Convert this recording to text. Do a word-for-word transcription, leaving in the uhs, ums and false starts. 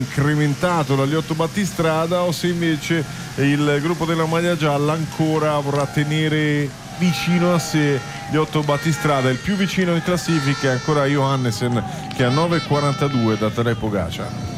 incrementato dagli otto battistrada o se invece il gruppo della maglia gialla ancora vorrà tenere vicino a sé gli otto battistrada. Il più vicino in classifica è ancora Johannesen che ha nove virgola quarantadue da Tadej Pogacar.